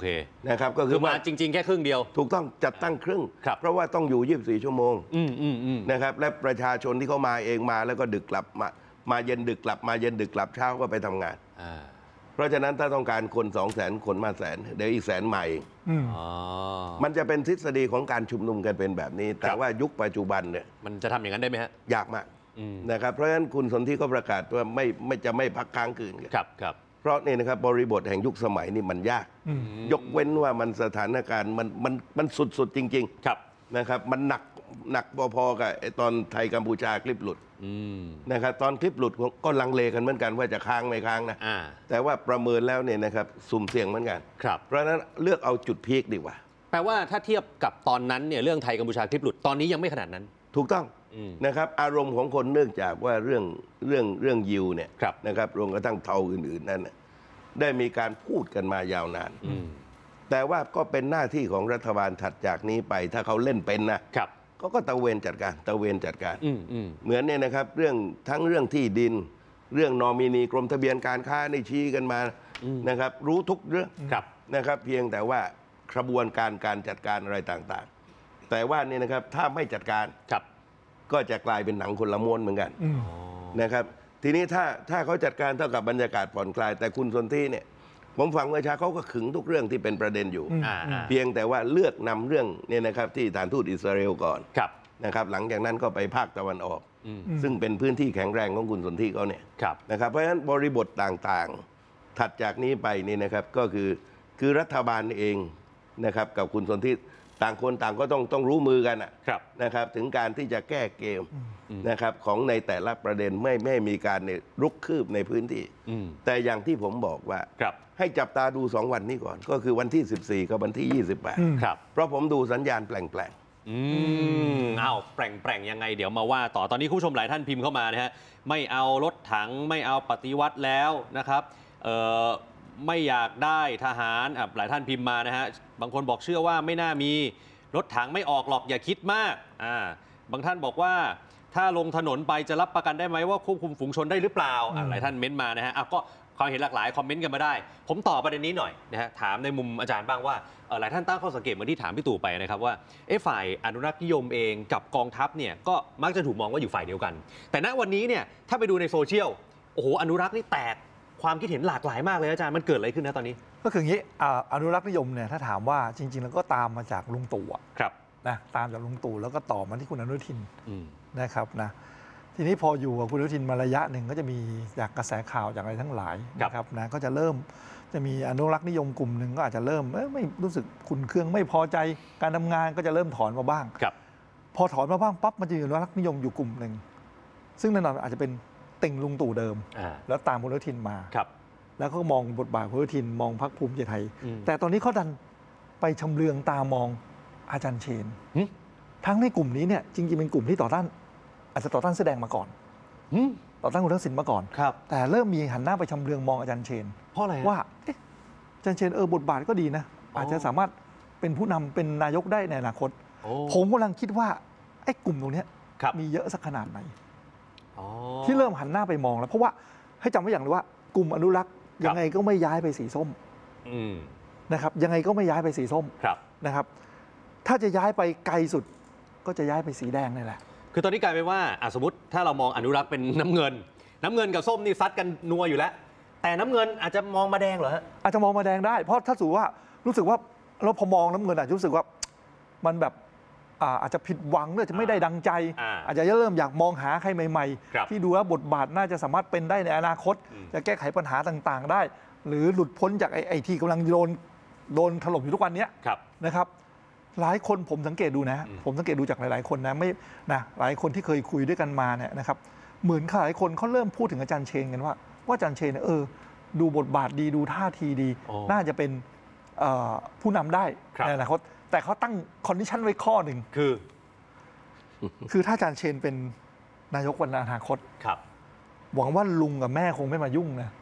เคนะครับก็คือมาจริงๆแค่ครึ่งเดียวถูกต้องจัดตั้งครึ่งเพราะว่าต้องอยู่24 ชั่วโมงนะครับและประชาชนที่เขามาเองมาแล้วก็ดึกกลับมาเย็นดึกกลับมาเย็นดึกกลับเช้าก็ไปทำงานเพราะฉะนั้นถ้าต้องการคน200,000 คนมา100,000เดี๋ยวอีก100,000ใหม่มันจะเป็นทฤษฎีของการชุมนุมกันเป็นแบบนี้แต่ว่ายุคปัจจุบันเนี่ยมันจะทำอย่างนั้นได้ไหมฮะยากมากนะครับเพราะฉะนั้นคุณสนธิก็ประกาศว่าไม่จะไม่พักค้างคืนกันครับเพราะนี่นะครับบริบทแห่งยุคสมัยนี่มันยากยกเว้นว่ามันสถานการณ์มันสุดจริงๆนะครับมันหนักพอๆกับตอนไทยกัมพูชาคลิปหลุดนะครับตอนคลิปหลุดก็ลังเลกันเหมือนกันว่าจะค้างไม่ค้างนะแต่ว่าประเมินแล้วเนี่ยนะครับสุ่มเสี่ยงเหมือนกันเพราะฉะนั้นเลือกเอาจุดพีคดีกว่าแปลว่าถ้าเทียบกับตอนนั้นเนี่ยเรื่องไทยกัมพูชาคลิปหลุดตอนนี้ยังไม่ขนาดนั้นถูกต้องนะครับอารมณ์ของคนเนื่องจากว่าเรื่องยิวเนี่ยนะครับรวมกระทั่งเทาอื่นๆนั้นได้มีการพูดกันมายาวนานแต่ว่าก็เป็นหน้าที่ของรัฐบาลถัดจากนี้ไปถ้าเขาเล่นเป็นนะก็ตะเวนจัดการเหมือนเนี่ยนะครับเรื่องที่ดินเรื่องนอมินีกรมทะเบียนการค้าในชี้กันมานะครับรู้ทุกเรื่องนะครับเพียงแต่ว่ากระบวนการจัดการอะไรต่างๆแต่ว่านี่นะครับถ้าไม่จัดการก็จะกลายเป็นหนังคนละม้วนเหมือนกันนะครับทีนี้ถ้าเขาจัดการเท่ากับบรรยากาศผ่อนคลายแต่คุณสนธิเนี่ยผมฟังเมื่อเช้าเขาก็ขึงทุกเรื่องที่เป็นประเด็นอยู่เพียงแต่ว่าเลือกนำเรื่องเนี่ยนะครับที่สถานทูตอิสราเอลก่อนนะครับหลังจากนั้นก็ไปภาคตะวันออกซึ่งเป็นพื้นที่แข็งแรงของคุณสนธิเขาเนี่ยนะครับเพราะฉะนั้นบริบทต่างๆถัดจากนี้ไปนี่นะครับก็คือรัฐบาลเองนะครับกับคุณสนธิต่างคนต่างก็ต้องรู้มือกันนะครับถึงการที่จะแก้เกมนะครับของในแต่ละประเด็นไม่มีการรุกคืบในพื้นที่แต่อย่างที่ผมบอกว่าให้จับตาดู2 วันนี้ก่อนก็คือวันที่14กับวันที่28เพราะผมดูสัญญาณแปลงแปลงยังไงเดี๋ยวมาว่าต่อตอนนี้คุณผู้ชมหลายท่านพิมพ์เข้ามานะฮะไม่เอารถถังไม่เอาปฏิวัติแล้วนะครับไม่อยากได้ทหารหลายท่านพิมพ์มานะฮะบางคนบอกเชื่อว่าไม่น่ามีรถถังไม่ออกหรอกอย่าคิดมากบางท่านบอกว่าถ้าลงถนนไปจะรับประกันได้ไหมว่าควบคุมฝูงชนได้หรือเปล่าหลายท่านเม้นต์มานะฮะก็ความเห็นหลากหลายคอมเมนต์กันมาได้ผมตอบประเด็นนี้หน่อยนะฮะถามในมุมอาจารย์บ้างว่าหลายท่านตั้งข้อสังเกตเหมือนที่ถามพี่ตู่ไปนะครับว่าฝ่ายอนุรักษ์นิยมเองกับกองทัพเนี่ยก็มักจะถูกมองว่าอยู่ฝ่ายเดียวกันแต่ณวันนี้เนี่ยถ้าไปดูในโซเชียลโอ้โหอนุรักษ์นี่แตกความคิดเห็นหลากหลายมากเลยอาจารย์มันเกิดอะไรขึ้นนะตอนนี้ก็คืออย่างนี้อนุรักษ์นิยมเนี่ยถ้าถามว่าจริงๆแล้วก็ตามมาจากลุงตู่นะตามจากลุงตู่แล้วก็ต่อมาที่คุณอนุทินนะครับนะทีนี้พออยู่กับคุณอนุทินมาระยะหนึ่งก็จะมีจากกระแสข่าวจากอะไรทั้งหลายนะครับนะก็จะเริ่มจะมีอนุรักษ์นิยมกลุ่มหนึ่งก็อาจจะเริ่มไม่รู้สึกขุ่นเคืองไม่พอใจการทำงานก็จะเริ่มถอนมาบ้างพอถอนมาบ้างปั๊บมันจะมีอนุรักษ์นิยมอยู่กลุ่มหนึ่งซึ่งแน่นอนอาจจะเป็นติ่งลุงตู่เดิมแล้วตามคุณอนุทินมาแล้วก็มองบทบาทคุณอนุทินมองพรรคภูมิใจไทยแต่ตอนนี้เขาดันไปชำเลืองตามองอาจารย์เชนทั้งในกลุ่มนี้เนี่ยจริงๆเป็นกลุ่มที่ต่อต้านอาจจะต่อต้านแสดงมาก่อนต่อต้านคุณทักษิณมาก่อนแต่เริ่มมีหันหน้าไปชำเลืองมองอาจารย์เชนเพราะอะไรว่าอาจารย์เชนบทบาทก็ดีนะอาจจะสามารถเป็นผู้นำเป็นนายกได้ในอนาคตผมกำลังคิดว่าไอ้กลุ่มตรงนี้มีเยอะสักขนาดไหนที่เริ่มหันหน้าไปมองแล้วเพราะว่าให้จำไว้อย่างนึงว่ากลุ่มอนุรักษ์ยังไงก็ไม่ย้ายไปสีส้มนะครับยังไงก็ไม่ย้ายไปสีส้มนะครับถ้าจะย้ายไปไกลสุดก็จะย้ายไปสีแดงนี่แหละคือตอนนี้กลายเป็นว่าสมมติถ้าเรามองอนุรักษ์เป็นน้ำเงินกับส้มนี่ซัดกันนัวอยู่แล้วแต่น้ำเงินอาจจะมองมาแดงเหรอฮะอาจจะมองมาแดงได้เพราะถ้าสูว่ารู้สึกว่าเราพอมองน้ำเงินอาจจะรู้สึกว่ามันแบบอาจจะผิดหวังหรือจะไม่ได้ดังใจอาจจะเริ่มอยากมองหาใครใหม่ๆที่ดูว่าบทบาทน่าจะสามารถเป็นได้ในอนาคตจะแก้ไขปัญหาต่างๆได้หรือหลุดพ้นจากไอ้ที่กำลังโดนถล่มอยู่ทุกวันนี้นะครับหลายคนผมสังเกตดูนะผมสังเกตดูจากหลายๆคนนะไม่นะหลายคนที่เคยคุยด้วยกันมาเนี่ยนะครับเหมือนหลายคนเขาเริ่มพูดถึงอาจารย์เชนกันว่าอาจารย์เชนเนี่ยดูบทบาทดีดูท่าทีดีน่าจะเป็นผู้นำได้ในอนาคตแต่เขาตั้งคอนดิชันไว้ข้อหนึ่งคือถ้าอาจารย์เชนเป็นนายกวันอนาคตหวังว่าลุงกับแม่คงไม่มายุ่งนะ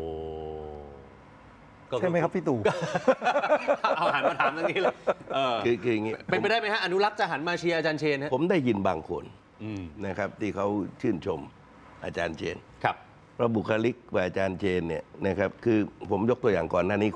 ใช่ไหมครับพี่ตู่เอาหันมาถามตรงนี้เลยคืออย่างนี้เป็นไปได้ไหมฮะอนุรักษ์จะหันมาเชียร์อาจารย์เชนผมได้ยินบางคนนะครับที่เขาชื่นชมอาจารย์เชนเพราะบุคลิกของอาจารย์เชนเนี่ยนะครับคือผมยกตัวอย่างก่อนหน้านี้